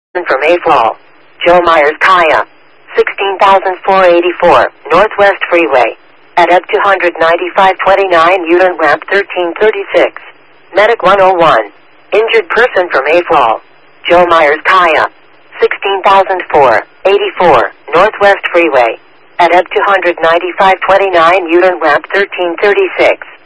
From A Fall. Joe Myers Kaya. 16,484, Northwest Freeway. At up 29529 U-turn ramp 1336. Medic 101. Injured person from A Fall. Joe Myers Kaya. 16,484, Northwest Freeway. At up 29529 U-turn ramp 1336.